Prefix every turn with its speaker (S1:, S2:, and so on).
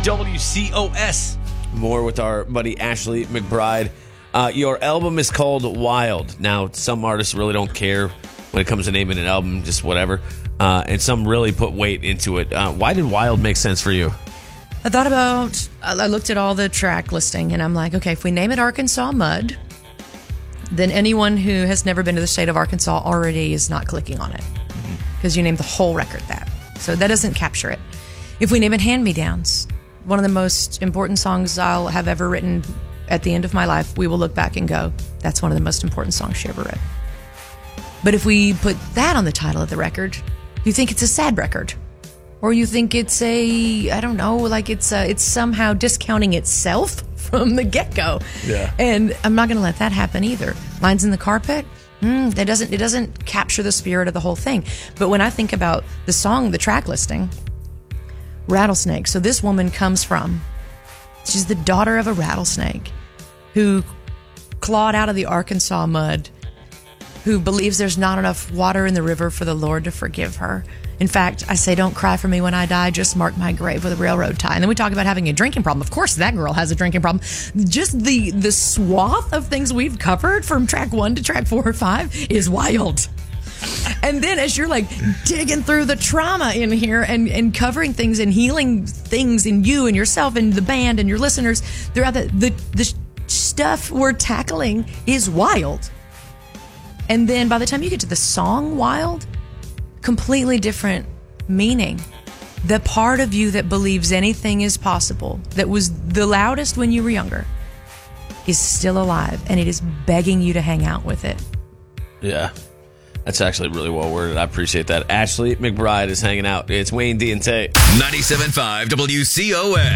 S1: WCOS.
S2: More with our buddy Ashley McBride. Your album is called Wild. Now, some artists really don't care when it comes to naming an album, just whatever. And some really put weight into it. Why did Wild make sense for you?
S3: I looked at all the track listing, and I'm like, okay, if we name it Arkansas Mud, then anyone who has never been to the state of Arkansas already is not clicking on it, because you named the whole record that. So that doesn't capture it. If we name it Hand-Me-Downs, one of the most important songs I'll have ever written at the end of my life, we will look back and go, that's one of the most important songs she ever wrote. But if we put that on the title of the record, you think it's a sad record. Or you think it's it's somehow discounting itself from the get-go.
S1: Yeah.
S3: And I'm not going to let that happen either. Lines in the Carpet, it doesn't capture the spirit of the whole thing. But when I think about the song, the track listing, Rattlesnake. So this woman she's the daughter of a rattlesnake who clawed out of the Arkansas mud, who believes there's not enough water in the river for the Lord to forgive her. In fact, I say, don't cry for me when I die, just mark my grave with a railroad tie. And then we talk about having a drinking problem. Of course, that girl has a drinking problem. Just the swath of things we've covered from track 1 to track 4 or 5 is wild. And then as you're like digging through the trauma in here and covering things and healing things in you and yourself and the band and your listeners throughout the stuff we're tackling is wild. And then by the time you get to the song Wild, completely different meaning. The part of you that believes anything is possible, that was the loudest when you were younger, is still alive, and it is begging you to hang out with it.
S2: Yeah. That's actually really well worded. I appreciate that. Ashley McBride is hanging out. It's Wayne D and Tate.
S4: 97.5 WCOS.